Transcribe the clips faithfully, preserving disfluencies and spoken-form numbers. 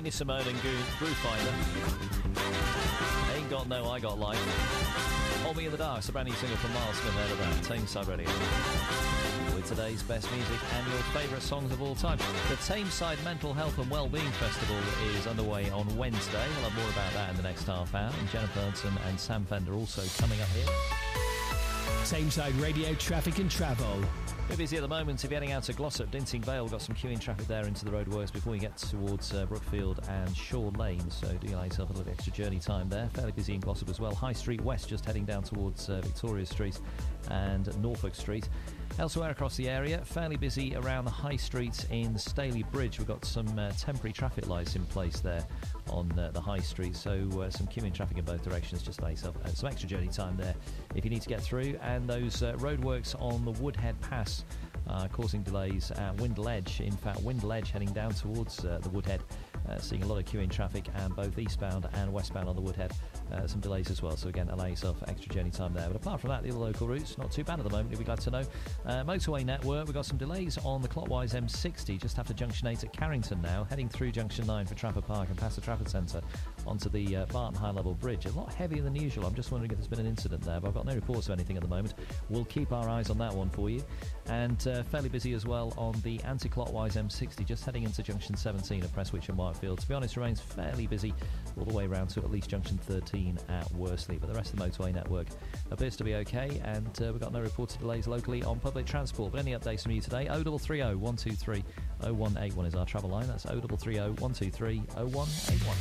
Nina Simone and Groove Finder. Ain't Got No, I Got Life. Hold Me in the Dark, a brand new single from Miles Smith out of that. Tameside Radio. With today's best music and your favourite songs of all time. The Tameside Mental Health and Wellbeing Festival is underway on Wednesday. We'll have more about that in the next half hour. And Jennifer Hudson and Sam Fender also coming up here. Tameside Radio Traffic and Travel. We're busy at the moment. If you're heading out to Glossop, Dinting Vale, we've got some queuing traffic there into the roadworks before you get towards uh, Brookfield and Shaw Lane, so do allow yourself a little extra journey time there. Fairly busy in Glossop as well. High Street West just heading down towards uh, Victoria Street and Norfolk Street. Elsewhere across the area, fairly busy around the High Street in Staley Bridge. We've got some uh, temporary traffic lights in place there on uh, the High Street, so uh, some queuing traffic in both directions. Just allow yourself uh, some extra journey time there if you need to get through. And those uh, roadworks on the Woodhead Pass Uh, causing delays at Windle Edge. In fact, Windle Edge heading down towards uh, the Woodhead, uh, seeing a lot of queuing traffic, and both eastbound and westbound on the Woodhead, uh, some delays as well. So again, allow yourself extra journey time there. But apart from that, the other local routes, not too bad at the moment, you'll be glad to know. Uh, motorway network, we've got some delays on the clockwise M sixty, just after Junction eight at Carrington now, heading through Junction nine for Trafford Park and past the Trafford Centre onto the uh, Barton High Level Bridge. A lot heavier than usual. I'm just wondering if there's been an incident there, but I've got no reports of anything at the moment. We'll keep our eyes on that one for you. And uh, fairly busy as well on the anti-clockwise M sixty, just heading into Junction seventeen at Prestwich and Whitefield. To be honest, remains fairly busy all the way around to at least Junction thirteen at Worsley, but the rest of the motorway network appears to be okay, and uh, we've got no reported delays locally on public transport. But any updates from you today? oh three three oh, one two three, oh one eight one is our travel line. That's oh three three oh, one two three, oh one eight one.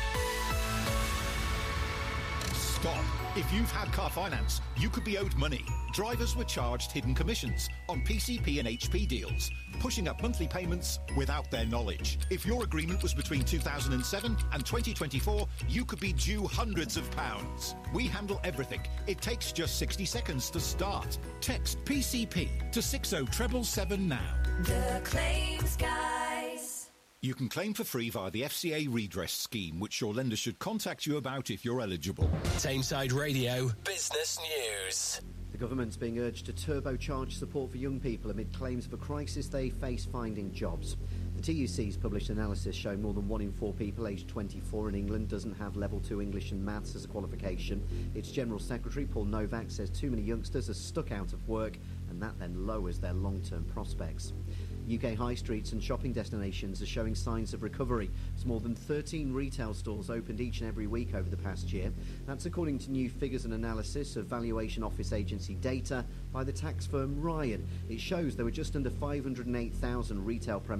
Stop. If you've had car finance, you could be owed money. Drivers were charged hidden commissions on P C P and H P deals, pushing up monthly payments without their knowledge. If your agreement was between two thousand seven and twenty twenty-four, you could be due hundreds of pounds. We handle everything. It takes just sixty seconds to start. Text P C P to six oh seven seven now. The Claims Guys. You can claim for free via the F C A redress scheme, which your lender should contact you about if you're eligible. Tameside Radio Business News. The government's being urged to turbocharge support for young people amid claims of a crisis they face finding jobs. The T U C's published analysis showing more than one in four people aged twenty-four in England doesn't have level two English and maths as a qualification. Its General Secretary, Paul Novak, says too many youngsters are stuck out of work, and that then lowers their long-term prospects. U K high streets and shopping destinations are showing signs of recovery, as more than thirteen retail stores opened each and every week over the past year. That's according to new figures and analysis of valuation office agency data by the tax firm Ryan. It shows there were just under five hundred eight thousand retail premises